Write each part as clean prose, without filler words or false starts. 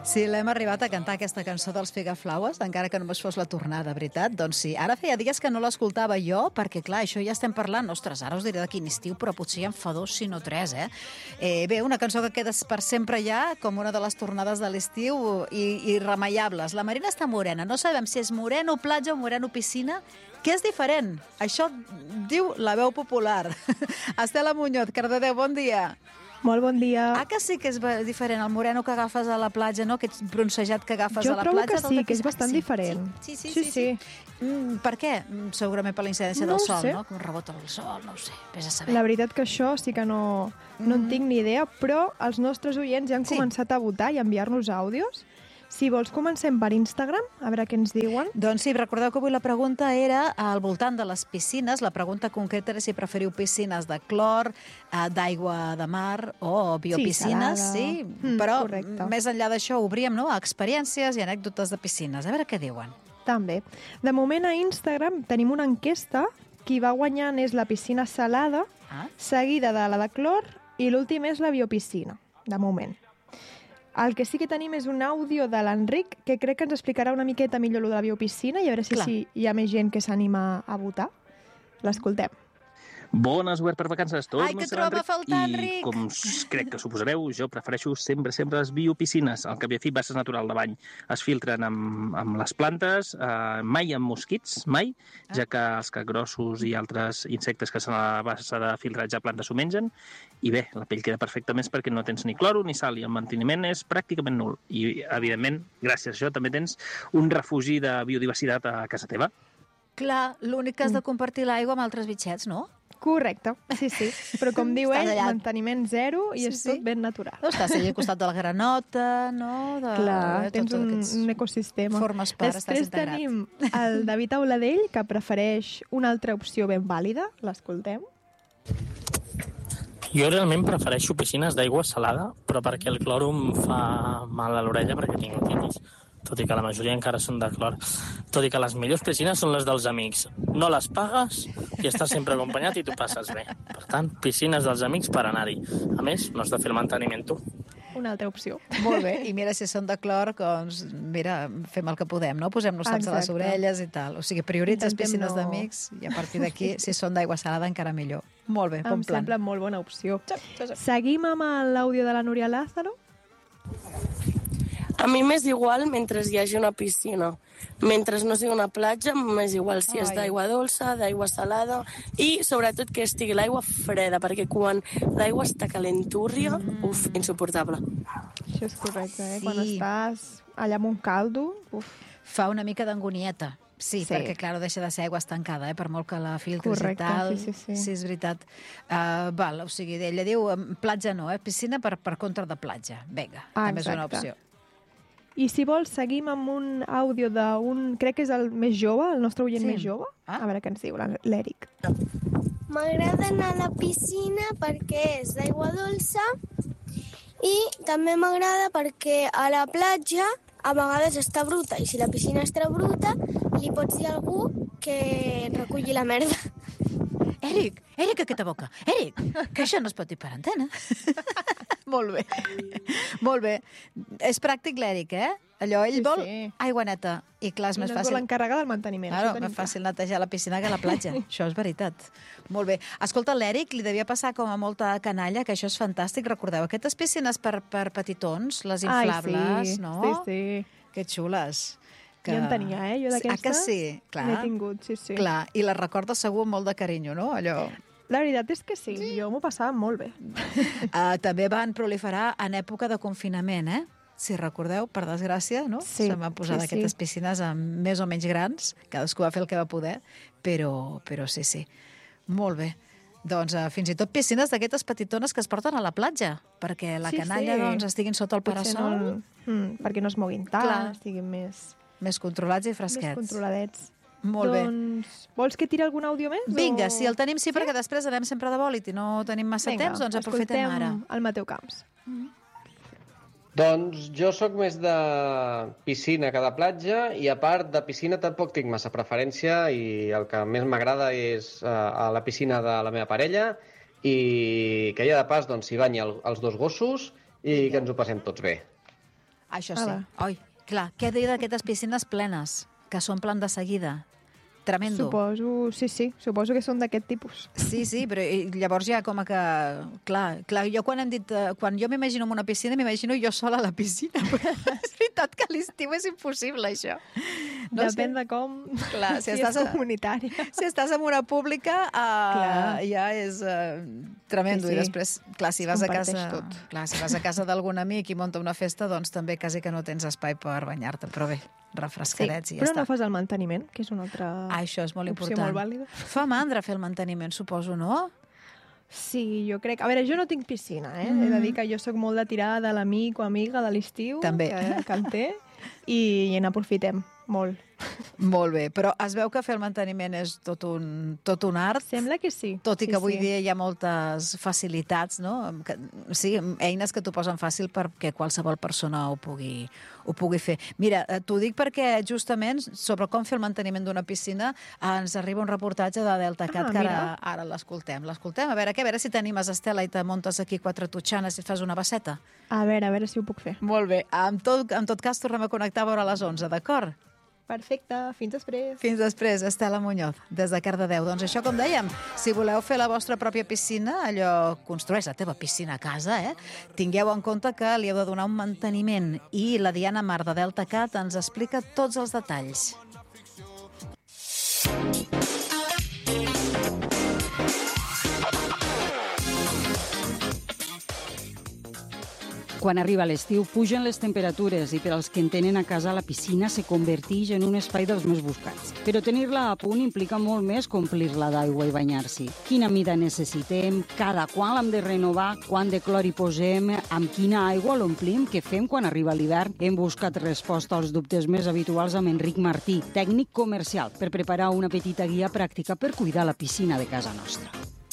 Sí, l'hem arribat a cantar aquesta cançó dels Figaflaues, encara que només fos la tornada, veritat? Doncs sí, ara feia dies que no l'escoltava jo, perquè clar, això ja estem parlant, ostres, ara us diré de quin estiu, però potser ja en fa 2, si no 3, Bé, una cançó que queda per sempre ja, com una de les tornades de l'estiu, i irremeiables. La Marina està morena, no sabem si és moreno platja o moreno piscina, que és diferent. Això diu la veu popular. Estela Muñoz, Cardedeu, bon dia. Molt bon dia. Ah, que sí que és diferent, el moreno que agafes a la platja, no? Aquest bronzejat que agafes a la platja. Jo trobo que sí, que és bastant diferent. Sí. Per què? Segurament per la incidència del sol, no? Com rebota el sol, no ho sé, vés a saber. La veritat que això sí que no en tinc ni idea, però els nostres oients ja han començat a votar i a enviar-nos àudios. Si vols, comencem per Instagram, a veure què ens diuen. Doncs sí, recordeu que avui la pregunta era al voltant de les piscines. La pregunta concreta era si preferiu piscines de clor, d'aigua de mar o biopiscines. Sí, però correcte. Més enllà d'això obríem, no?, a experiències i anècdotes de piscines. A veure què diuen. També. De moment a Instagram tenim una enquesta. Qui va guanyant és la piscina salada, seguida de la de clor, i l'últim és la biopiscina, de moment. El que sí que tenim és un àudio de l'Enric, que crec que ens explicarà una miqueta millor lo de la biopiscina i a veure si hi ha més gent que s'anima a votar. L'escoltem. Bones, obert per vacances. Ai, que trobem a faltar, Enric! I com crec que suposareu, jo prefereixo sempre les biopiscines. Al cap i a fi, basses natural de bany es filtren amb les plantes, mai amb mosquits, mai, ja que els capgrossos i altres insectes que són a la bassa de filtratge de plantes s'ho mengen. I bé, la pell queda perfecta més perquè no tens ni cloro ni sal i el manteniment és pràcticament nul. I, evidentment, gràcies a això també tens un refugi de biodiversitat a casa teva. Clar, l'únic que has de compartir l'aigua amb altres bitxets, no? Correcte, sí. Però com diu ell, manteniment zero i és tot ben natural. No, estàs allà al costat de la granota, no? Clar, tens un ecosistema. Formes part, estàs integrat. Després tenim el David Auladell, que prefereix una altra opció ben vàlida. L'escoltem. Jo realment prefereixo piscines d'aigua salada, però perquè el cloro em fa mal a l'orella perquè tinc otitis, tot i que la majoria encara són de clor. Tot i que les millors piscines són les dels amics. No les pagues i estàs sempre acompanyat i t'ho passes bé. Per tant, piscines dels amics per anar-hi. A més, no has de fer el manteniment tu. Una altra opció. Molt bé, i mira, si són de clor, doncs, mira, fem el que podem, no? Posem-nos saps a les orelles i tal. O sigui, prioritzes piscines d'amics i a partir d'aquí, si són d'aigua salada, encara millor. Molt bé, bon plan. Em sembla molt bona opció. Seguim amb l'àudio de la Núria Lázaro. A mi m'és igual mentre hi hagi una piscina. Mentre no sigui una platja, m'és igual si és d'aigua dolça, d'aigua salada i, sobretot, que estigui l'aigua freda, perquè quan l'aigua està calentúrria, insuportable. Això és correcte, Quan estàs allà amb un caldo, fa una mica d'angonieta. Sí, perquè, clar, no deixa de ser aigua estancada, per molt que la filtris i tal. Sí, és veritat. O sigui, ella diu platja no, piscina per contra de platja. Vinga, també és una opció. I si vols, seguim amb un àudio d'un, crec que és el més jove, el nostre oient més jove. A veure què ens diu l'Eric. M'agrada anar a la piscina perquè és d'aigua dolça i també m'agrada perquè a la platja a vegades està bruta i si la piscina està bruta li pots dir a algú que reculli la merda. Eric, aquesta boca. Eric, que això no es pot dir per antena. Molt bé. És pràctic l'Eric, Allò, ell vol aigua neta. I clar, és més fàcil. I no vol encarregar del manteniment. Claro, més fàcil netejar la piscina que la platja. Això és veritat. Molt bé. Escolta, l'Eric li devia passar com a molta canalla, que això és fantàstic. Recordeu, aquestes piscines per petitons, les inflables, no? Sí. Que xules. Jo en tenia, jo d'aquestes. Que sí? Clar. N'he tingut, sí. Clar, i les recordes segur amb molt de carinyo, no? Allò... La veritat és que sí, jo m'ho passava molt bé. També van proliferar en època de confinament, Si recordeu, per desgràcia, no? Sí. Se van posar d'aquestes piscines més o menys grans, cadascú va fer el que va poder, però sí. Molt bé. Doncs fins i tot piscines d'aquestes petitones que es porten a la platja, perquè la canalla estiguin sota el parasol. Perquè no es moguin tant, estiguin més controlats i fresquets. Més controladets. Molt bé. Doncs, vols que tiri algun àudio més? Vinga, si el tenim perquè després anem sempre de bòlit i no tenim massa temps, doncs aprofitem ara. El Mateu Camps. Doncs jo sóc més de piscina que de platja i a part de piscina tampoc tinc massa preferència i el que més m'agrada és a la piscina de la meva parella i que ja de pas s'hi banyi els dos gossos i que ens ho passem tots bé. Això sí. Oi, clar, què dir d'aquestes piscines plenes, que s'omplen de seguida? Tremendo. Suposo que són d'aquest tipus. Sí, però llavors ja com que... Clar, jo quan jo m'imagino en una piscina, m'imagino jo sola a la piscina. És veritat que a l'estiu és impossible, això. Depèn de com... Clar, si és comunitària. Si estàs en una pública, ja és tremendo. Sí. I després, clar, si vas a casa d'algun amic i munta una festa, doncs també quasi que no tens espai per banyar-te. Però bé, refrescadets i ja està. Però no fas el manteniment, que és una altra... Això és molt opció important. molt vàlida. Fa mandra fer el manteniment, suposo, no? Sí, jo crec... A veure, jo no tinc piscina, He de dir que jo sóc molt de tirar de l'amic o amiga de l'estiu, també, que en té, i n'aprofitem molt. Molt bé, però es veu que fer el manteniment és tot un art. Sembla que sí. Tot i que avui dia hi ha moltes facilitats, no? Sí, eines que t'ho posen fàcil perquè qualsevol persona ho pugui fer. Mira, t'ho dic perquè justament sobre com fer el manteniment d'una piscina ens arriba un reportatge de DeltaCat que ara l'escoltem. A veure si t'animes, Estela, i te muntes aquí 4 totxanes i fas una basseta. A veure si ho puc fer. Molt bé. En tot cas, tornem a connectar a veure les 11, d'acord? Perfecte, fins després. Fins després, Estela Muñoz, des de Cardedeu. Doncs això, com dèiem, si voleu fer la vostra pròpia piscina, allò, construeix la teva piscina a casa, tingueu en compte que li heu de donar un manteniment. I la Diana Mar de DeltaCat ens explica tots els detalls. Quan arriba l'estiu, pugen les temperatures i per als que en tenen a casa la piscina se converteix en un espai dels més buscats. Però tenir-la a punt implica molt més que omplir-la d'aigua i banyar-s'hi. Quina mida necessitem, cada qual hem de renovar, quant de clor hi posem, amb quina aigua l'omplim, què fem quan arriba l'hivern. Hem buscat resposta als dubtes més habituals amb Enric Martí, tècnic comercial, per preparar una petita guia pràctica per cuidar la piscina de casa nostra.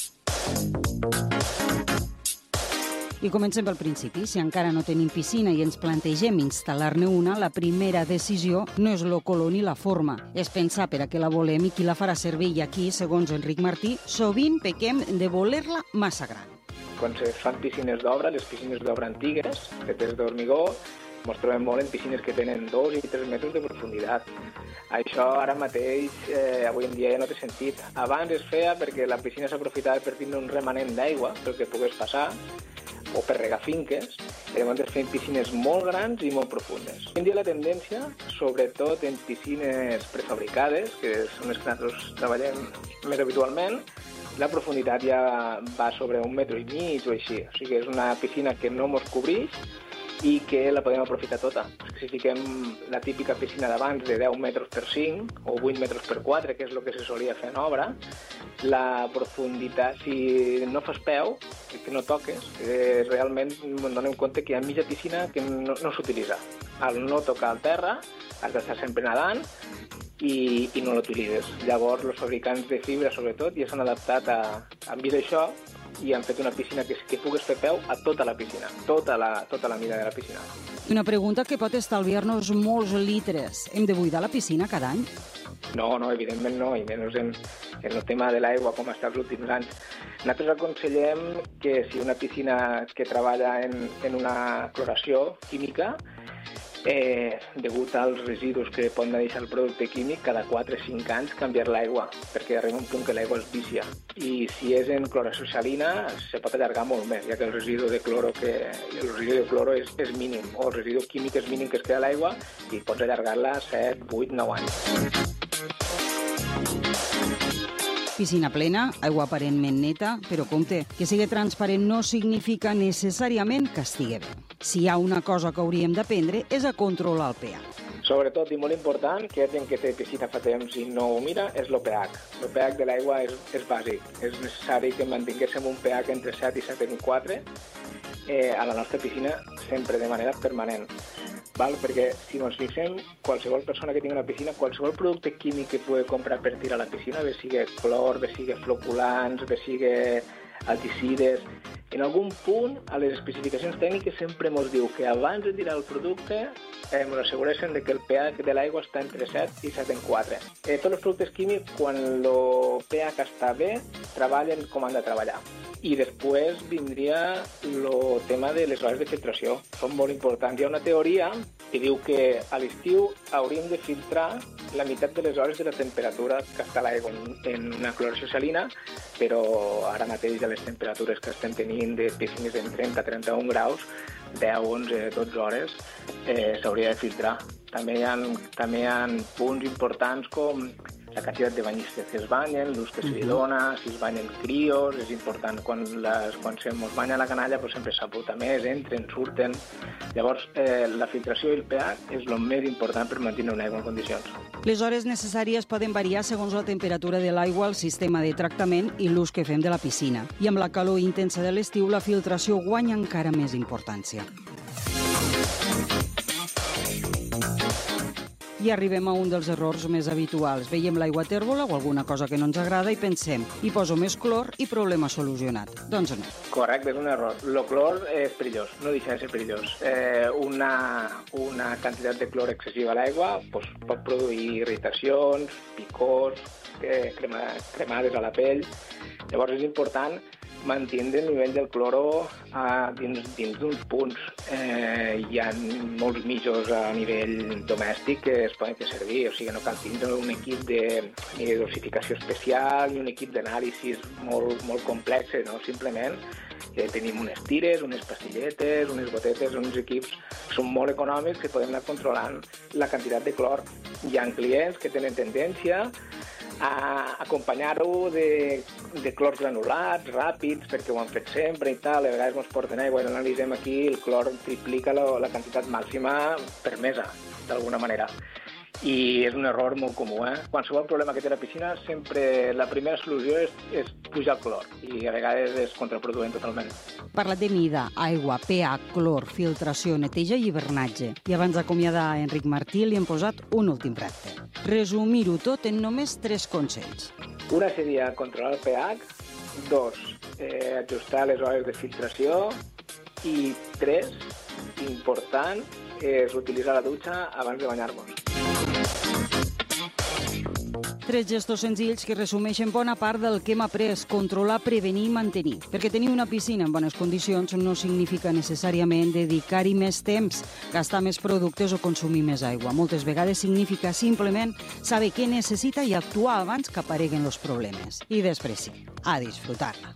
I comencem pel principi. Si encara no tenim piscina i ens plantegem instal·lar-ne una, la primera decisió no és el color ni la forma. És pensar per a què la volem i qui la farà servir. I aquí, segons Enric Martí, sovint pequem de voler-la massa gran. Quan se fan piscines d'obra, les piscines d'obra antigues, fetes d'hormigó, ens trobem molt en piscines que tenen 2 i 3 metres de profunditat. Això ara mateix, avui en dia ja no té sentit. Abans es feia perquè la piscina s'aprofitava per tindre un remanent d'aigua pel que pogués passar, o per regar finques, i llavors es feien piscines molt grans i molt profundes. Avui en dia la tendència, sobretot en piscines prefabricades, que són les que nosaltres treballem més habitualment, la profunditat ja va sobre 1,5 metres o així. O sigui que és una piscina que no ens cobreix i que la podem aprofitar tota. Si fiquem la típica piscina d'abans de 10 metres per 5 o 8 metres per 4, que és el que se solia fer en obra, la profunditat, si no fas peu, que no toques, realment ens donem compte que hi ha mitja piscina que no s'utilitza. Al no tocar el terra, has d'estar sempre nedant i no l'utilitzes. Llavors, els fabricants de fibra, sobretot, ja s'han adaptat a vist això i han fet una piscina que pugues fer peu a tota la piscina, tota la mida de la piscina. Una pregunta que pot estalviar-nos molts litres. Hem de buidar la piscina cada any? No, evidentment no, i menys en el tema de l'aigua com està els últims anys. Nosaltres aconsellem que si una piscina que treballa en una cloració química, degut als residus que pot deixar el producte químic, cada 4 o 5 anys canviar l'aigua, perquè arriba un punt que l'aigua es vicia. I si és en cloració salina, se pot allargar molt més, ja que el residu de cloro és mínim, o el residu químic és mínim que es queda a l'aigua, i pots allargar-la 7, 8, 9 anys. Piscina plena, aigua aparentment neta, però compte, que sigui transparent no significa necessàriament que estigui bé. Si hi ha una cosa que hauríem d'aprendre és a controlar el pH. Sobretot, i molt important, que gent que té piscina fa temps i no ho mira, és el pH. El pH de l'aigua és bàsic. És necessari que mantinguéssim un pH entre 7 i 7,4 a la nostra piscina sempre de manera permanent. Perquè si ens fixem, qualsevol persona que tingui una piscina, qualsevol producte químic que pugui comprar per tirar a la piscina, bé sigui clor, bé sigui floculants, bé sigui alticides, en algun punt a les especificacions tècniques sempre ens diu que abans de tirar el producte ens assegureixen que el pH de l'aigua està entre 7 i 7,4. Tots els productes químics, quan el pH està bé, treballen com han de treballar. I després vindria el tema de les hores de filtració. Són molt importants. Hi ha una teoria que diu que a l'estiu hauríem de filtrar la meitat de les hores de la temperatura que està l'aigua en una cloració salina, però ara mateix a les temperatures que estem tenint de piscines en 30-31 graus, 10, 11, 12 hores, s'hauria de filtrar. També hi ha punts importants com la quantitat de banyistes que es banyen, l'ús que s'hi dona, si es banyen crios, és important. Quan se mos banya la canalla sempre s'aputa més, entren, surten. Llavors, la filtració i el pH és el més important per mantenir una aigua en condicions. Les hores necessàries poden variar segons la temperatura de l'aigua, el sistema de tractament i l'ús que fem de la piscina. I amb la calor intensa de l'estiu, la filtració guanya encara més importància. I arribem a un dels errors més habituals. Veiem l'aigua tèrbola o alguna cosa que no ens agrada i pensem, hi poso més clor i problema solucionat. Doncs no. Correcte, és un error. El clor és perillós, no deixa de ser perillós. Una quantitat de clor excessiva a l'aigua pot produir irritacions, picors, cremades a la pell. Llavors és important mantenir el nivell del cloro dins d'uns punts. Hi ha molts mitjos a nivell domèstic que es poden fer servir, o sigui, no cal tindre un equip de dosificació especial i un equip d'anàlisi molt complex, no? Simplement tenim unes tires, unes pastilletes, unes gotetes, uns equips que són molt econòmics que podem anar controlant la quantitat de clor. Hi ha clients que tenen tendència a acompanyar-ho de clors granulats, ràpids, perquè ho han fet sempre i tal. A vegades ens porten aigua i l'analitzem aquí, el clor triplica la quantitat màxima permesa, d'alguna manera. I és un error molt comú. Qualsevol problema que té la piscina, sempre la primera solució és pujar el clor, i a vegades és contraproduent totalment. Parlat de mida, aigua, pH, clor, filtració, neteja i hivernatge. I abans d'acomiadar Enric Martí li hem posat un últim repte. Resumir-ho tot en només 3 consells. Una seria controlar el pH, 2, ajustar les hores de filtració, i 3, important, és utilitzar la dutxa abans de banyar-nos. 3 gestos senzills que resumeixen bona part del que hem après: controlar, prevenir i mantenir. Perquè tenir una piscina en bones condicions no significa necessàriament dedicar-hi més temps, gastar més productes o consumir més aigua. Moltes vegades significa simplement saber què necessita i actuar abans que apareguen els problemes. I després sí, a disfrutar-la.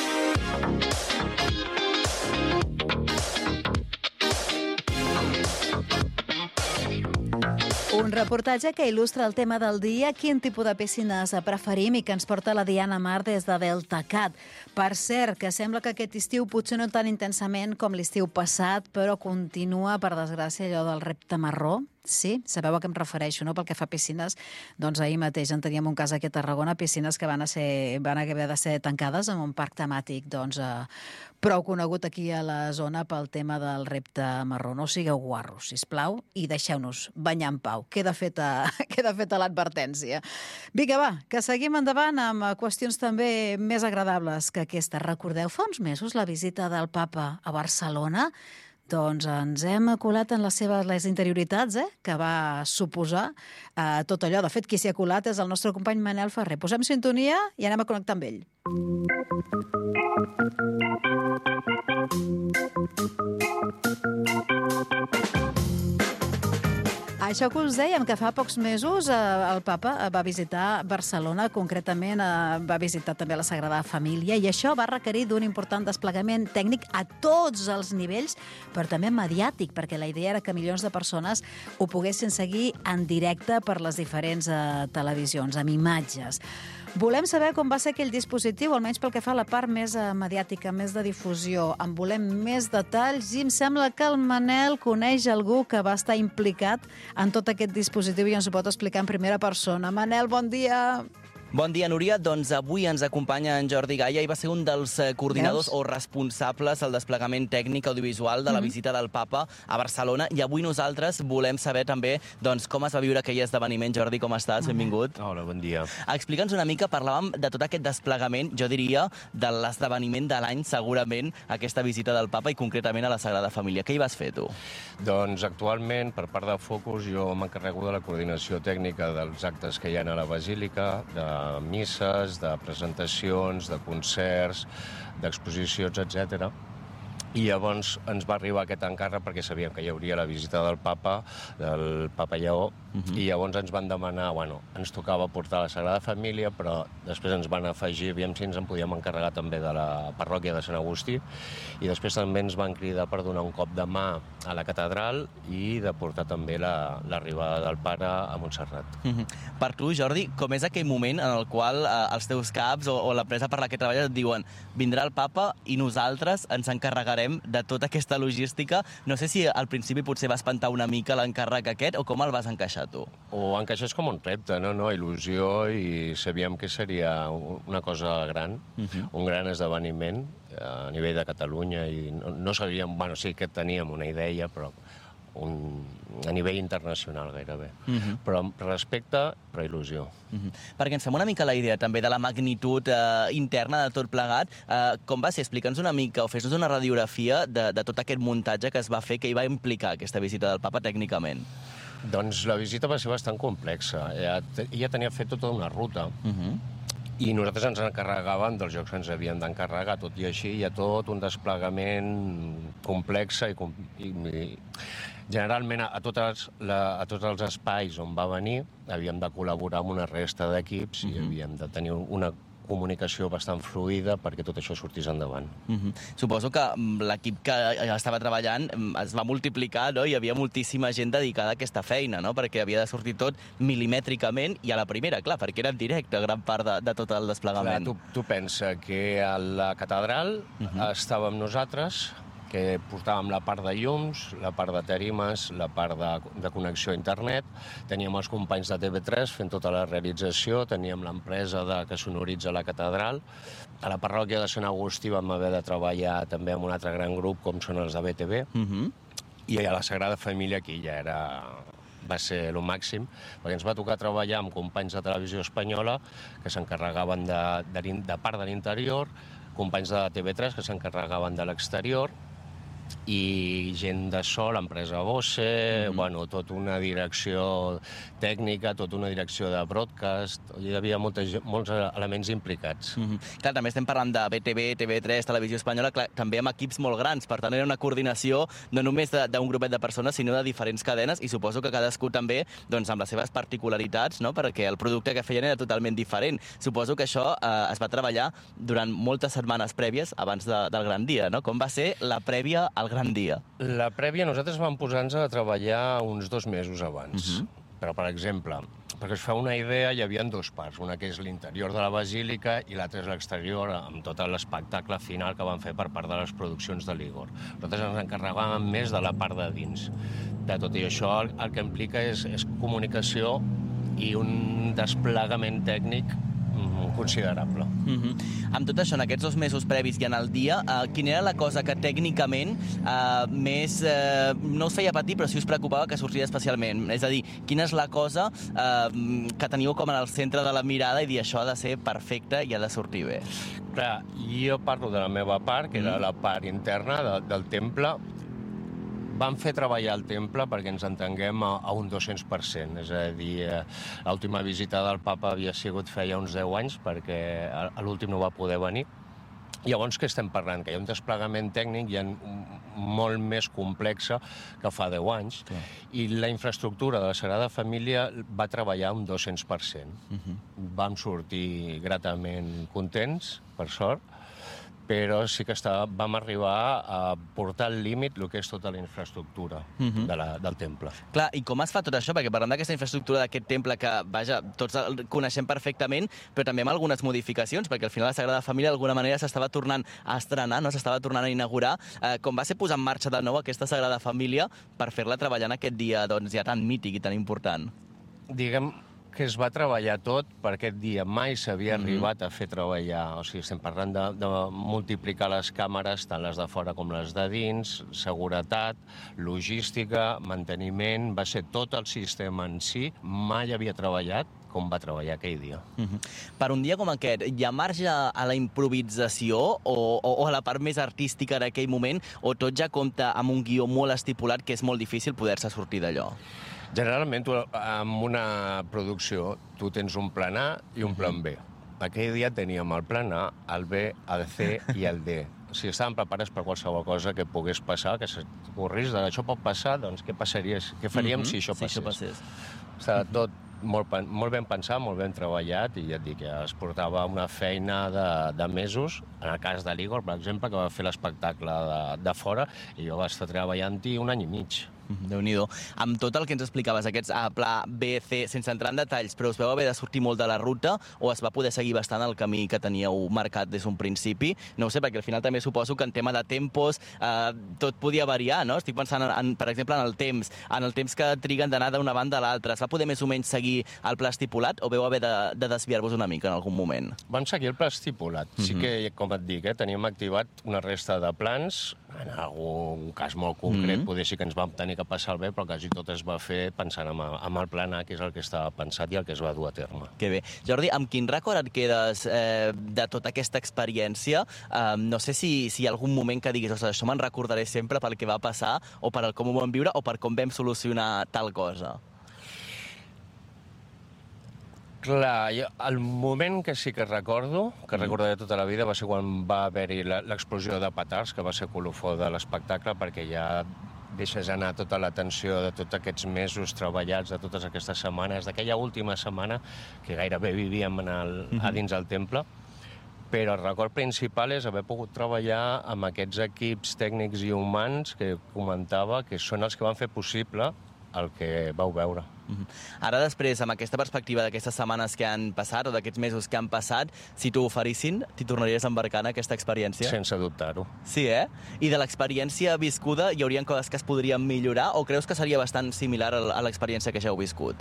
Un reportatge que il·lustra el tema del dia, quin tipus de piscines preferim, i que ens porta la Diana Mar des de Deltacat. Per cert, que sembla que aquest estiu, potser no tan intensament com l'estiu passat, però continua, per desgràcia, allò del repte marró. Sí, sabeu a què em refereixo, no? Pel que fa a piscines, doncs ahir mateix en teníem un cas aquí a Tarragona, piscines que van haver de ser tancades en un parc temàtic, doncs, prou conegut aquí a la zona pel tema del repte marró. No sigueu guarros, sisplau, i deixeu-nos banyar en pau. Queda feta l'advertència. Vinga, va, que seguim endavant amb qüestions també més agradables que aquesta. Recordeu fa uns mesos la visita del papa a Barcelona? Doncs ens hem colat en les interioritats que va suposar tot allò. De fet, qui s'hi ha colat és el nostre company Manel Ferrer. Posem sintonia i anem a connectar amb ell. Això que us dèiem, que fa pocs mesos el papa va visitar Barcelona, concretament va visitar també la Sagrada Família, i això va requerir d'un important desplegament tècnic a tots els nivells, però també mediàtic, perquè la idea era que milions de persones ho poguessin seguir en directe per les diferents televisions, amb imatges. Volem saber com va ser aquell dispositiu, almenys pel que fa a la part més mediàtica, més de difusió. En volem més detalls i em sembla que el Manel coneix algú que va estar implicat en tot aquest dispositiu i ens ho pot explicar en primera persona. Manel, bon dia. Bon dia, Núria. Doncs avui ens acompanya en Jordi Gaya i va ser un dels coordinadors o responsables del desplegament tècnic audiovisual de la visita del Papa a Barcelona. I avui nosaltres volem saber també com es va viure aquell esdeveniment. Jordi, com estàs? Benvingut. Hola, bon dia. Explica'ns una mica, parlàvem de tot aquest desplegament, jo diria, de l'esdeveniment de l'any, segurament, aquesta visita del Papa i concretament a la Sagrada Família. Què hi vas fer, tu? Doncs actualment, per part de Focus, jo m'encarrego de la coordinació tècnica dels actes que hi ha a la Basílica, de misses, de presentacions, de concerts, d'exposicions, etc. I llavors ens va arribar aquest encàrrec perquè sabíem que hi hauria la visita del Papa Lleó, i llavors ens van demanar, ens tocava portar la Sagrada Família, però després ens van afegir, aviam si ens en podíem encarregar també de la parròquia de Sant Agustí, i després també ens van cridar per donar un cop de mà a la catedral i de portar també l'arribada del Pare a Montserrat. Per tu, Jordi, com és aquell moment en el qual els teus caps o l'empresa per la que treballes et diuen vindrà el Papa i nosaltres ens encarregarem de tota aquesta logística? No sé si al principi potser va espantar una mica l'encàrrec aquest o com el vas encaixar tu? Ho encaixes com un repte, il·lusió, i sabíem que seria una cosa gran, un gran esdeveniment a nivell de Catalunya, i no sabíem, sí que teníem una idea, però a nivell internacional gairebé. Però respecte, però il·lusió. Perquè ens fem una mica la idea també de la magnitud interna de tot plegat. Com va ser? Explica'ns una mica o fes-nos una radiografia de tot aquest muntatge que es va fer, que hi va implicar aquesta visita del Papa tècnicament. Doncs la visita va ser bastant complexa. Ja tenia fet tota una ruta. I nosaltres ens encarregàvem dels jocs que ens havien d'encarregar. Tot i així hi ha tot un desplegament complex i generalment a tots els espais on va venir havíem de col·laborar amb una resta d'equips i havíem de tenir una comunicació bastant fluida perquè tot això sortís endavant. Suposo que l'equip que estava treballant es va multiplicar, no? Hi havia moltíssima gent dedicada a aquesta feina, no? Perquè havia de sortir tot milimètricament i a la primera, clar, perquè era en directe gran part de tot el desplegament. Clar, tu pensa que a la catedral estàvem nosaltres, que portàvem la part de llums, la part de tarimes, la part de connexió a internet, teníem els companys de TV3 fent tota la realització, teníem l'empresa que sonoritza la catedral, a la parròquia de Sant Agustí vam haver de treballar també amb un altre gran grup com són els de BTV, i a la Sagrada Família aquí ja va ser el màxim, perquè ens va tocar treballar amb companys de Televisió Espanyola que s'encarregaven de part de l'interior, companys de TV3 que s'encarregaven de l'exterior, i gent de so, l'empresa Bose, tota una direcció tècnica, tota una direcció de broadcast, hi havia molts elements implicats. Clar, també estem parlant de BTV, TV3, Televisió Espanyola, clar, també amb equips molt grans, per tant era una coordinació no només d'un grupet de persones, sinó de diferents cadenes, i suposo que cadascú també amb les seves particularitats, no? Perquè el producte que feien era totalment diferent. Suposo que això es va treballar durant moltes setmanes prèvies abans del gran dia, no? Com va ser la prèvia al gran dia? La prèvia, nosaltres vam posar-nos a treballar uns 2 mesos abans. Però, per exemple, perquè us feu una idea, hi havia 2 parts. Una que és l'interior de la Basílica i l'altra és l'exterior, amb tot l'espectacle final que van fer per part de les produccions de l'Igor. Nosaltres ens encarregàvem més de la part de dins. De tot i això, el que implica és comunicació i un desplegament tècnic considerable. Amb tot això, en aquests 2 mesos previs i en el dia, quina era la cosa que tècnicament més no us feia patir, però sí us preocupava que sortís especialment? És a dir, quina és la cosa que teniu com en el centre de la mirada i dir això ha de ser perfecte i ha de sortir bé? Clar, jo parlo de la meva part, que era la part interna del temple. Vam fer treballar el temple perquè ens entenguem a un 200%, és a dir, l'última visita del Papa havia sigut feia uns 10 anys perquè a l'últim no va poder venir. Llavors, què estem parlant? Que hi ha un desplegament tècnic ja molt més complexa que fa 10 anys, i la infraestructura de la Sagrada Família va treballar un 200%. Vam sortir gratament contents, per sort, però sí que vam arribar a portar al límit el que és tota la infraestructura del temple. Clar, i com es fa tot això? Perquè parlem d'aquesta infraestructura d'aquest temple que, vaja, tots el coneixem perfectament, però també amb algunes modificacions, perquè al final la Sagrada Família d'alguna manera s'estava tornant a estrenar, no? S'estava tornant a inaugurar. Com va ser posar en marxa de nou aquesta Sagrada Família per fer-la treballar en aquest dia ja tan mític i tan important? Diguem que es va treballar tot per aquest dia. Mai s'havia arribat a fer treballar. O sigui, estem parlant de multiplicar les càmeres, tant les de fora com les de dins, seguretat, logística, manteniment... Va ser tot el sistema en si. Mai havia treballat com va treballar aquell dia. Per un dia com aquest, hi ha marge a la improvisació o a la part més artística en aquell moment, o tot ja compta amb un guió molt estipulat que és molt difícil poder-se sortir d'allò? Generalment, en una producció, tu tens un plan A i un plan B. Aquell dia teníem el plan A, el B, el C i el D. O sigui, estàvem preparats per qualsevol cosa que pogués passar, que s'ocorrís, això pot passar, doncs què passaria? Què faríem si això passés? Està tot molt ben pensat, molt ben treballat, i ja et dic que es portava una feina de mesos. En el cas de l'Igor, per exemple, que va fer l'espectacle de fora, i jo vaig estar treballant-hi 1 any i mig. Déu-n'hi-do. Amb tot el que ens explicaves, aquests pla B, C, sense entrar en detalls, però us veu haver de sortir molt de la ruta o es va poder seguir bastant el camí que teníeu marcat des d'un principi? No ho sé, perquè al final també suposo que en tema de tempos tot podia variar, no? Estic pensant, per exemple, en el temps que triguen d'anar d'una banda a l'altra. Es va poder més o menys seguir el pla estipulat o veu haver de desviar-vos una mica en algun moment? Vam seguir el pla estipulat. Sí que, com et dic, teníem activat una resta de plans. En algun cas molt concret, poder sí que ens vam tenir que passar el bé, però quasi tot es va fer pensant en el plan A, que és el que estava pensat i el que es va dur a terme. Que bé. Jordi, amb quin record et quedes de tota aquesta experiència? No sé si hi ha algun moment que diguis, això me'n recordaré sempre pel que va passar, o per com ho vam viure, o per com vam solucionar tal cosa. Clar, el moment que sí que recordo, que recordaré tota la vida, va ser quan va haver-hi l'explosió de petards, que va ser colofó de l'espectacle, perquè ja deixes anar tota la tensió de tots aquests mesos treballats, de totes aquestes setmanes, d'aquella última setmana que gairebé vivíem a dins del temple. Però el record principal és haver pogut treballar amb aquests equips tècnics i humans que comentava, que són els que van fer possible el que vau veure. Ara, després, amb aquesta perspectiva d'aquestes setmanes que han passat o d'aquests mesos que han passat, si t'ho oferissin, t'hi tornaries a embarcar en aquesta experiència? Sense dubtar-ho. Sí, I de l'experiència viscuda hi haurien coses que es podrien millorar o creus que seria bastant similar a l'experiència que ja heu viscut?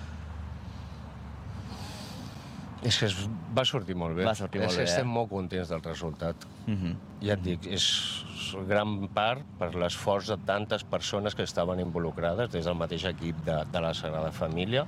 És que va sortir molt bé. Va sortir molt bé, Estem molt contents del resultat. Ja et dic, és gran part per l'esforç de tantes persones que estaven involucrades, des del mateix equip de la Sagrada Família.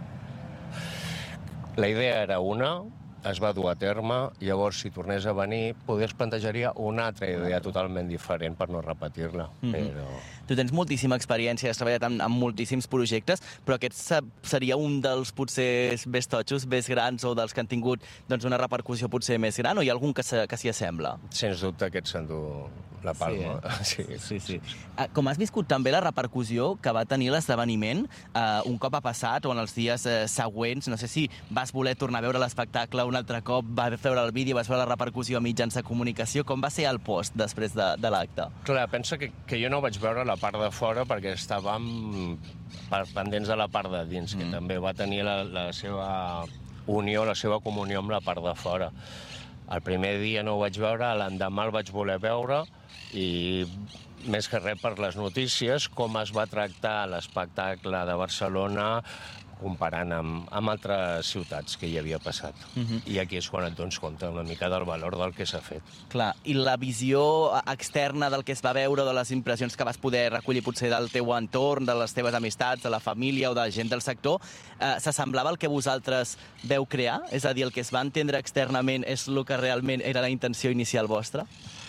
La idea era una, es va dur a terme, llavors, si tornés a venir, potser es plantejaria una altra idea totalment diferent per no repetir-la. Però... Tu tens moltíssima experiència, has treballat en moltíssims projectes, però aquest seria un dels potser més totxos, més grans, o dels que han tingut una repercussió potser més gran, o hi ha algun que s'hi assembla? Sens dubte aquest s'endú la palma. Sí. Com has viscut també la repercussió que va tenir l'esdeveniment un cop ha passat o en els dies següents? No sé si vas voler tornar a veure l'espectacle un altre cop, vas veure el vídeo, vas veure la repercussió a mitjans de comunicació. Com va ser el post després de l'acte? Clar, pensa que jo no vaig veure la part de fora perquè estàvem pendents de la part de dins, que també va tenir la seva unió, la seva comunió amb la part de fora. El primer dia no ho vaig veure, l'endemà el vaig voler veure, i més que res per les notícies, com es va tractar l'espectacle de Barcelona comparant amb altres ciutats que hi havia passat. I aquí és quan et dones compte una mica del valor del que s'ha fet. Clar, i la visió externa del que es va veure, de les impressions que vas poder recollir potser del teu entorn, de les teves amistats, de la família o de la gent del sector, s'assemblava al que vosaltres veu crear? És a dir, el que es va entendre externament és el que realment era la intenció inicial vostra?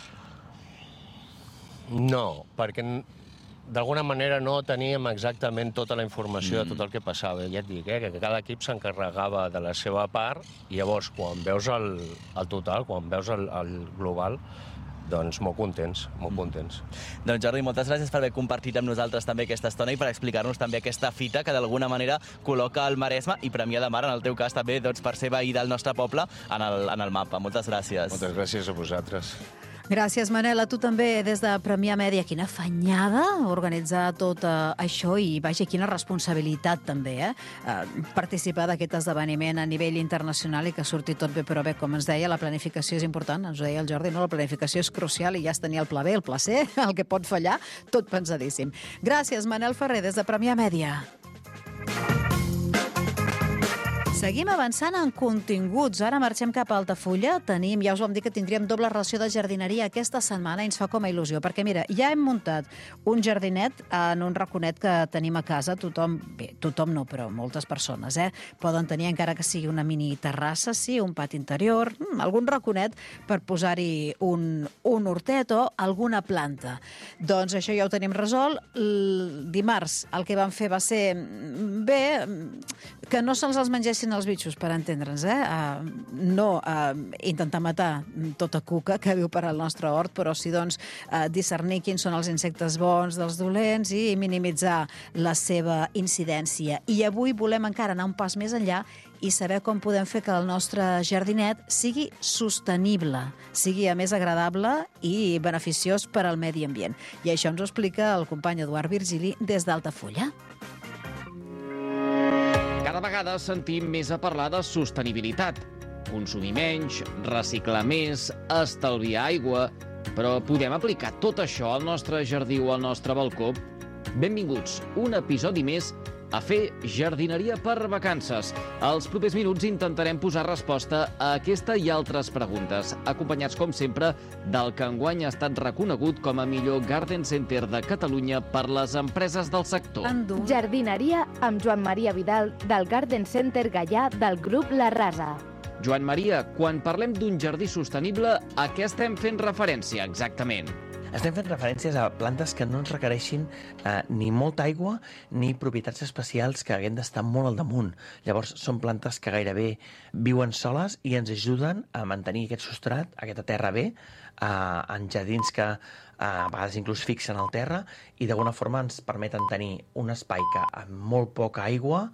No, perquè d'alguna manera no teníem exactament tota la informació de tot el que passava. Ja et dic, que cada equip s'encarregava de la seva part, i llavors, quan veus el total, quan veus el global, doncs molt contents, molt contents. Doncs Jordi, moltes gràcies per haver compartit amb nosaltres també aquesta estona i per explicar-nos també aquesta fita que d'alguna manera col·loca el Maresme i Premià de Mar, en el teu cas també, per ser veí del nostre poble, en el mapa. Moltes gràcies. Moltes gràcies a vosaltres. Gràcies, Manel. A tu també, des de Premià Mèdia. Quina afanyada organitzar tot això i, vaja, quina responsabilitat també, participar d'aquest esdeveniment a nivell internacional i que surti tot bé, però bé, com ens deia, la planificació és important, ens ho deia el Jordi, no? La planificació és crucial i ja es tenia el pla B, el pla C, el que pot fallar, tot pensadíssim. Gràcies, Manel Ferrer, des de Premià Mèdia. Seguim avançant en continguts. Ara marxem cap a Altafulla. Ja us vam dir que tindríem doble ració de jardineria aquesta setmana i ens fa com a il·lusió, perquè mira, ja hem muntat un jardinet en un raconet que tenim a casa. Tothom no, però moltes persones, poden tenir, encara que sigui una mini terrassa, sí, un pati interior, algun raconet per posar-hi un hortet o alguna planta. Doncs això ja ho tenim resolt. Dimarts el que vam fer va ser que no se'ls els mengessin els bitxos, per entendre'ns, no intentar matar tota cuca que viu per al nostre hort, però sí, doncs, discernir quins són els insectes bons dels dolents i minimitzar la seva incidència. I avui volem encara anar un pas més enllà i saber com podem fer que el nostre jardinet sigui sostenible, sigui a més agradable i beneficiós per al medi ambient. I això ens ho explica el company Eduard Virgili des d'Altafulla. Cada vegada sentim més a parlar de sostenibilitat. Consumir menys, reciclar més, estalviar aigua... Però podem aplicar tot això al nostre jardí o al nostre balcó? Benvinguts, un episodi més a fer jardineria per vacances. Als propers minuts intentarem posar resposta a aquesta i altres preguntes, acompanyats, com sempre, del que enguany ha estat reconegut com a millor Garden Center de Catalunya per les empreses del sector. Jardineria amb Joan Maria Vidal, del Garden Center Gaià del grup La Rasa. Joan Maria, quan parlem d'un jardí sostenible, a què estem fent referència exactament? Estem fent referències a plantes que no ens requereixin ni molta aigua ni propietats especials que haguem d'estar molt al damunt. Llavors, són plantes que gairebé viuen soles i ens ajuden a mantenir aquest substrat, aquesta terra bé, en jardins que a vegades inclús fixen al terra i d'alguna forma ens permeten tenir un espai que amb molt poca aigua,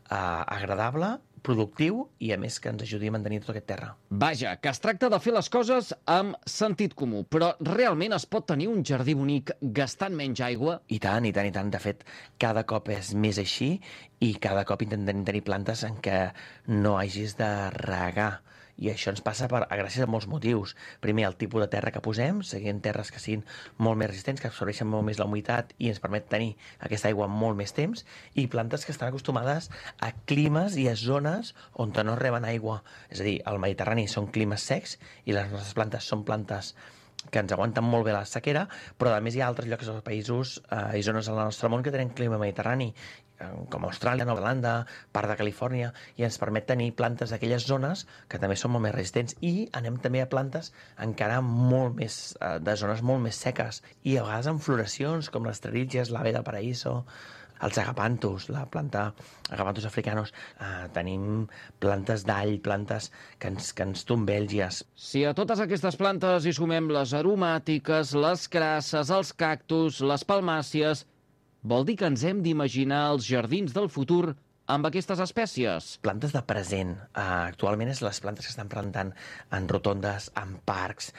agradable, productiu i, a més, que ens ajudi a mantenir tota aquesta terra. Vaja, que es tracta de fer les coses amb sentit comú, però realment es pot tenir un jardí bonic gastant menys aigua? I tant, i tant, i tant. De fet, cada cop és més així i cada cop intentem tenir plantes en què no hagis de regar. I això ens passa gràcies a molts motius. Primer, el tipus de terra que posem, seguint terres que siguin molt més resistents, que absorbeixen molt més la humitat i ens permet tenir aquesta aigua molt més temps, i plantes que estan acostumades a climes i a zones on no reben aigua. És a dir, al Mediterrani són climes secs i les nostres plantes són plantes que ens aguanten molt bé la sequera, però a més hi ha altres llocs dels països i zones al nostre món que tenen clima mediterrani, com Austràlia, Nova Zelanda, part de Califòrnia, i ens permet tenir plantes d'aquelles zones que també són molt més resistents. I anem també a plantes encara molt més, de zones molt més seques, i a vegades amb floracions com les Strelitzias, l'Ave del Paraíso, els agapanthus, la planta agapanthus africanos. Tenim plantes d'all, plantes que ens tombèlgies. Si a totes aquestes plantes hi sumem les aromàtiques, les crasses, els cactus, les palmàcies, vol dir que ens hem d'imaginar els jardins del futur amb aquestes espècies? Plantes de present. Actualment és les plantes que estan plantant en rotondes, en parcs,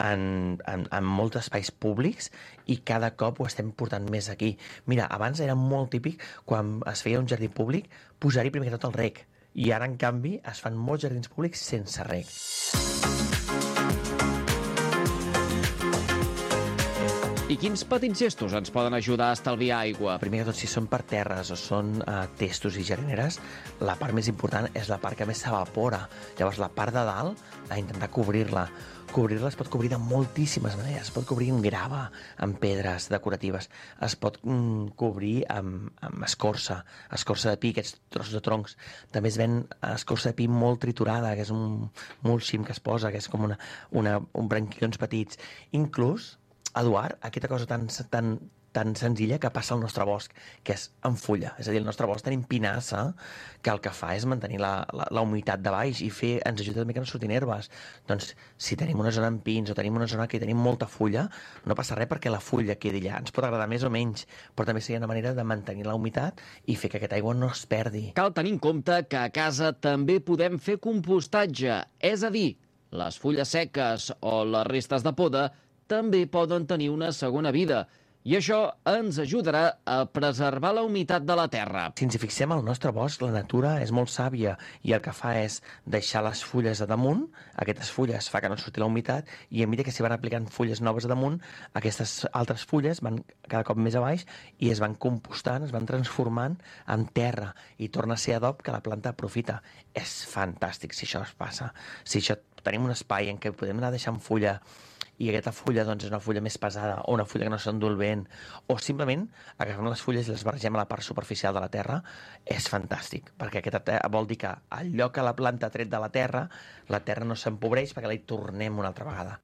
en molts espais públics, i cada cop ho estem portant més aquí. Mira, abans era molt típic, quan es feia un jardí públic, posar-hi primer que tot el rec. I ara, en canvi, es fan molts jardins públics sense rec. I quins petits gestos ens poden ajudar a estalviar aigua? Primer que tot, si són per terres o són testos i jardineres, la part més important és la part que més s'evapora. Llavors, la part de dalt, a intentar cobrir-la. Cobrir-la es pot cobrir de moltíssimes maneres. Es pot cobrir amb grava, amb pedres decoratives. Es pot cobrir amb escorça de pi, aquests trossos de troncs. També es ven escorça de pi molt triturada, que és un mulching que es posa, que és com un branquillons petits. Inclús, Eduard, aquesta cosa tan senzilla que passa al nostre bosc, que és en fulla. És a dir, el nostre bosc tenim pinassa, que el que fa és mantenir la humitat de baix i ens ajuda també que no surtin herbes. Doncs, si tenim una zona amb pins o tenim una zona que tenim molta fulla, no passa res perquè la fulla quedi allà. Ens pot agradar més o menys, però també seria una manera de mantenir la humitat i fer que aquesta aigua no es perdi. Cal tenir en compte que a casa també podem fer compostatge, és a dir, les fulles seques o les restes de poda també poden tenir una segona vida. I això ens ajudarà a preservar la humitat de la terra. Si ens hi fixem, al nostre bosc la natura és molt sàvia i el que fa és deixar les fulles a damunt, aquestes fulles fa que no surti la humitat i a mesura que s'hi van aplicant fulles noves a damunt, aquestes altres fulles van cada cop més a baix i es van compostant, es van transformant en terra i torna a ser adob que la planta aprofita. És fantàstic si això es passa. Si això tenim un espai en què podem anar deixant fulla i aquesta fulla doncs, és una fulla més pesada o una fulla que no s'endú el vent, o simplement agafem les fulles i les barregem a la part superficial de la terra, és fantàstic, perquè vol dir que al lloc que la planta ha tret de la terra no s'empobreix perquè la hi tornem una altra vegada.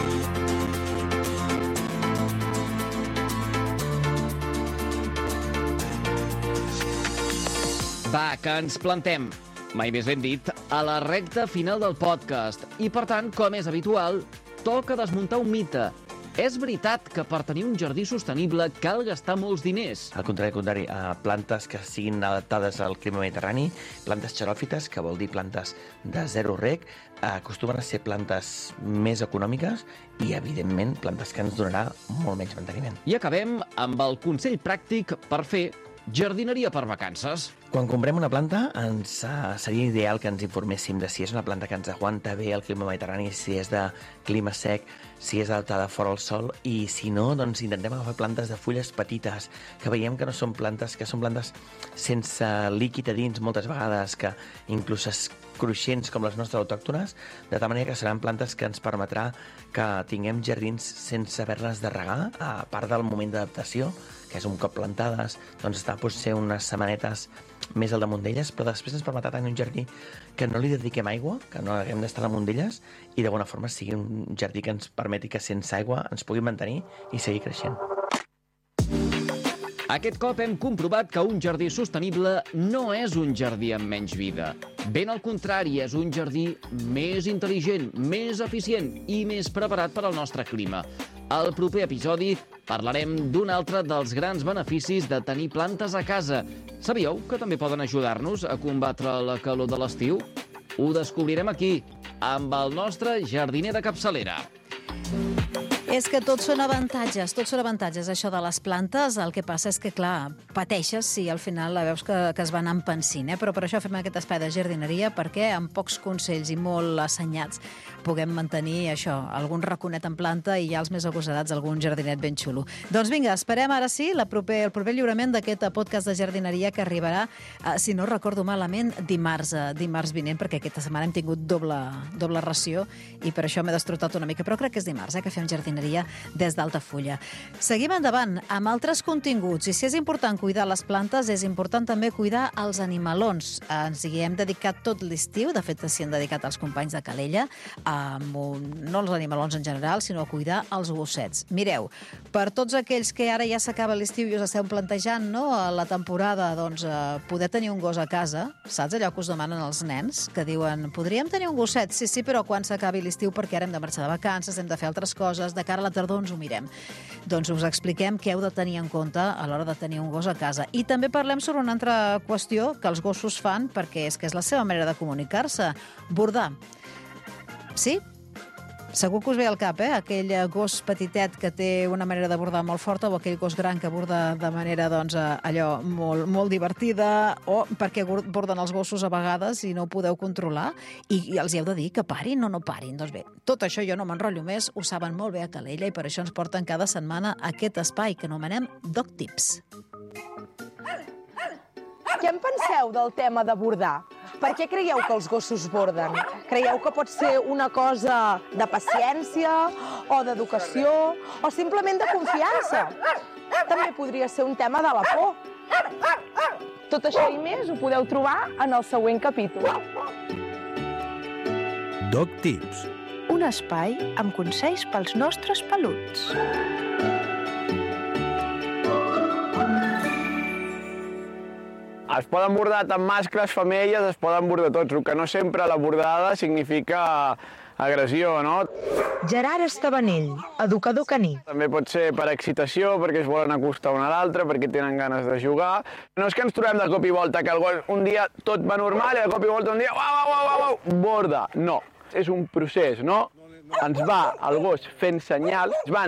Va, que ens plantem, mai més ben dit, a la recta final del podcast. I, per tant, com és habitual, toca desmuntar un mite. És veritat que per tenir un jardí sostenible cal gastar molts diners. Al contrari, plantes que siguin adaptades al clima mediterrani, plantes xeròfites, que vol dir plantes de zero reg, acostumen a ser plantes més econòmiques i, evidentment, plantes que ens donarà molt menys manteniment. I acabem amb el consell pràctic per fer jardineria per vacances. Quan comprem una planta, seria ideal que ens informéssim de si és una planta que ens aguanta bé el clima mediterrani, si és de clima sec, si és adaptada fora al sol, i si no, doncs intentem agafar plantes de fulles petites, que veiem que no són plantes, que són plantes sense líquid a dins moltes vegades, que inclús cruixents com les nostres autòctones, de tal manera que seran plantes que ens permetrà que tinguem jardins sense haver-les de regar, a part del moment d'adaptació, que és un cop plantades, doncs està potser unes setmanetes més al damunt d'elles, però després ens permetrà tenir un jardí que no li dediquem aigua, que no haguem d'estar damunt d'elles, i d'alguna forma sigui un jardí que ens permeti que sense aigua ens pugui mantenir i seguir creixent. Aquest cop hem comprovat que un jardí sostenible no és un jardí amb menys vida. Ben al contrari, és un jardí més intel·ligent, més eficient i més preparat per al nostre clima. Al proper episodi parlarem d'un altre dels grans beneficis de tenir plantes a casa. Sabíeu que també poden ajudar-nos a combatre la calor de l'estiu? Ho descobrirem aquí, amb el nostre jardiner de capçalera. És que tots són avantatges, això de les plantes. El que passa és que, clar, pateixes si al final la veus que es van empensint, però per això fem aquest espai de jardineria, perquè amb pocs consells i molt assenyats puguem mantenir això, algun raconet en planta i ja els més agosarats algun jardinet ben xulo. Doncs vinga, esperem ara sí el proper lliurament d'aquest podcast de jardineria que arribarà, si no recordo malament, dimarts vinent, perquè aquesta setmana hem tingut doble ració i per això m'he destrotat una mica, però crec que és dimarts, que fem jardineria des d'Altafulla. Seguim endavant amb altres continguts, i si és important cuidar les plantes, és important també cuidar els animalons. Ens hi hem dedicat tot l'estiu, de fet s'hi han dedicat els companys de Calella, no els animalons en general, sinó a cuidar els gossets. Mireu, per tots aquells que ara ja s'acaba l'estiu i us esteu plantejant, no, a la temporada, doncs, poder tenir un gos a casa, saps allò que us demanen els nens, que diuen, podríem tenir un gosset? Sí, però quan s'acabi l'estiu, perquè ara hem de marxar de vacances, hem de fer altres coses, de cara a la tardor ens ho mirem. Doncs us expliquem què heu de tenir en compte a l'hora de tenir un gos a casa. I també parlem sobre una altra qüestió que els gossos fan, perquè és que és la seva manera de comunicar-se. Bordar. Sí? Segur que us ve al cap, aquell gos petitet que té una manera de bordar molt forta o aquell gos gran que borda de manera, doncs, allò molt divertida, o perquè borden els gossos a vegades i no ho podeu controlar i els hi heu de dir que parin o no parin. Doncs bé, tot això jo no m'enrotllo més, ho saben molt bé a Calella i per això ens porten cada setmana aquest espai que anomenem Dog Tips. Què en penseu del tema de bordar? Per què creieu que els gossos borden? Creieu que pot ser una cosa de paciència o d'educació o simplement de confiança? També podria ser un tema de la por. Tot això i més ho podeu trobar en el següent capítol. Dog Tips. Un espai amb consells pels nostres peluts. Es poden bordar tant mascles, femelles, es poden bordar tots, el que no sempre la bordada significa agressió, no? Gerard Estabanell, educador caní. També pot ser per excitació, perquè es volen acostar un a l'altre, perquè tenen ganes de jugar. No és que ens trobem de cop i volta, que un dia tot va normal i de cop i volta un dia, uau, borda. No, és un procés, no? Ens va el gos fent senyals, es van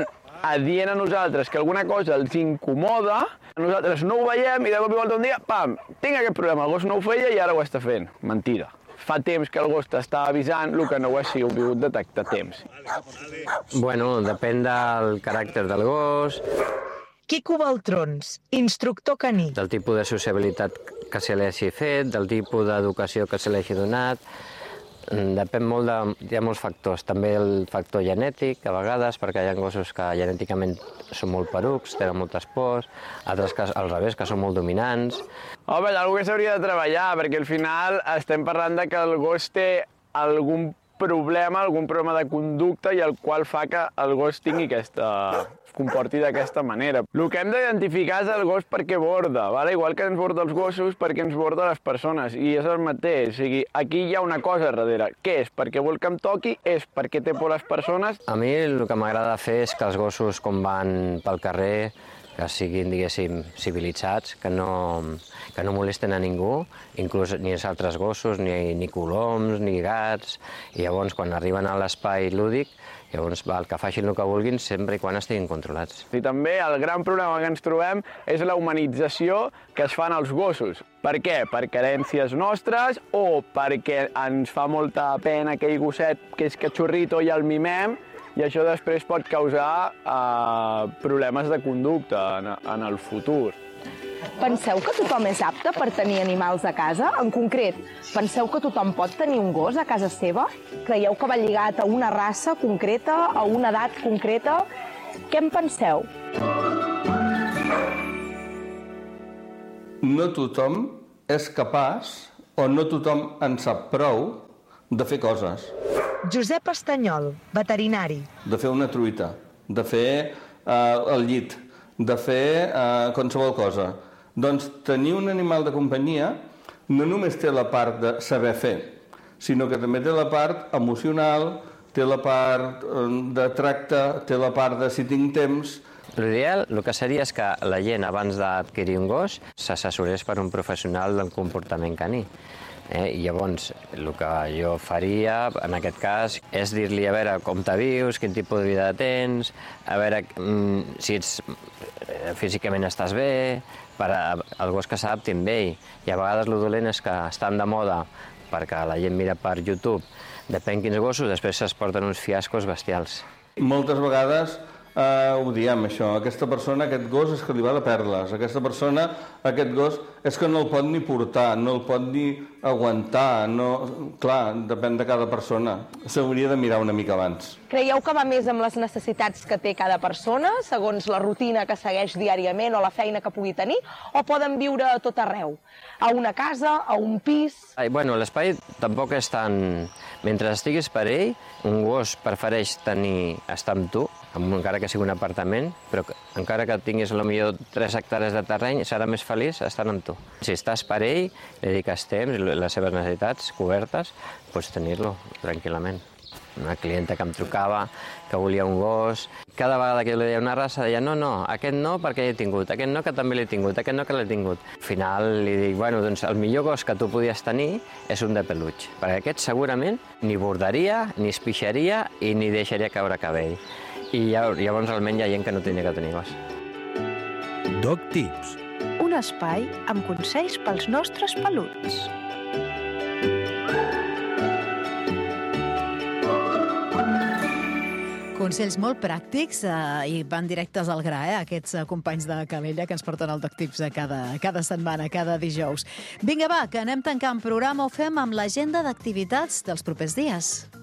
adient a nosaltres que alguna cosa els incomoda, nosaltres no ho veiem i de cop i volta un dia, pam, tinc aquest problema, el gos no ho feia i ara ho està fent. Mentida. Fa temps que el gos t'està avisant, el que no ho ha sigut detectar temps. Bueno, depèn del caràcter del gos. Quico Baltrons, instructor caní. Del tipus de sociabilitat que se li hagi fet, del tipus d'educació que se li hagi donat. Depèn molt hi ha molts factors. També el factor genètic, a vegades, perquè hi ha gossos que genèticament són molt perucs, tenen moltes pors, altres que al revés, que són molt dominants. Home, és una cosa que s'hauria de treballar, perquè al final estem parlant de que el gos té algun problema de conducta i el qual fa que el gos tingui comporti d'aquesta manera. El que hem d'identificar és el gos perquè borda, igual que ens borda els gossos, perquè ens borda les persones, i és el mateix. O sigui, aquí hi ha una cosa darrere. Què és? Perquè vol que em toqui? És perquè té por les persones? A mi el que m'agrada fer és que els gossos, quan van pel carrer, que siguin, diguéssim, civilitzats, que no molesten a ningú, inclús ni els altres gossos, ni coloms, ni gats. I llavors, quan arriben a l'espai lúdic, llavors val que facin el que vulguin sempre i quan estiguin controlats. I també el gran problema que ens trobem és la humanització que es fan als gossos. Per què? Per carències nostres o perquè ens fa molta pena aquell gosset que és catxorrito i el mimem, i això després pot causar problemes de conducta en el futur. Penseu que tothom és apte per tenir animals a casa? En concret, penseu que tothom pot tenir un gos a casa seva? Creieu que va lligat a una raça concreta, a una edat concreta? Què en penseu? No tothom és capaç o no tothom en sap prou de fer coses. Josep Estanyol, veterinari. De fer una truita, de fer el llit, de fer qualsevol cosa. Doncs tenir un animal de companyia no només té la part de saber fer, sinó que també té la part emocional, té la part de tracte, té la part de si tinc temps. L'ideal, el que seria és que la gent, abans d'adquirir un gos, s'assessorés per un professional del comportament caní. I llavors, el que jo faria, en aquest cas, és dir-li a veure com te vius, quin tipus de vida tens, a veure si físicament estàs bé, per al gos que s'adapti amb ell. I a vegades el dolent és que estan de moda perquè la gent mira per YouTube, depèn quins gossos, després es porten uns fiascos bestials. Moltes vegades ho diem, això. Aquesta persona, aquest gos, és que li va de perles. Aquesta persona, aquest gos, és que no el pot ni portar, no el pot ni aguantar. Clar, depèn de cada persona. S'hauria de mirar una mica abans. Creieu que va més amb les necessitats que té cada persona, segons la rutina que segueix diàriament o la feina que pugui tenir, o poden viure a tot arreu? A una casa, a un pis? Bueno, l'espai tampoc és tan... Mentre estiguis per ell, un gos prefereix estar amb tu, encara que sigui un apartament, però encara que tinguis potser 3 hectàrees de terreny, serà més feliç estant amb tu. Si estàs per ell, li dediques temps, les seves necessitats cobertes, pots tenir-lo tranquil·lament. Una clienta que em trucava, que volia un gos. Cada vegada que jo li deia una raça, deia no, aquest no perquè l'he tingut, aquest no que també l'he tingut, aquest no que l'he tingut. Al final li dic, doncs el millor gos que tu podies tenir és un de peluig, perquè aquest segurament ni bordaria, ni espixaria i ni deixaria caure cabell. I llavors almenys hi ha gent que no tindria que tenir gos. Dog Tips. Un espai amb consells pels nostres peluts. Consells molt pràctics i van directes al gra, aquests companys de Calella que ens porten el Dog Tips cada setmana, cada dijous. Vinga, va, que anem tancant programa, ho fem amb l'agenda d'activitats dels propers dies.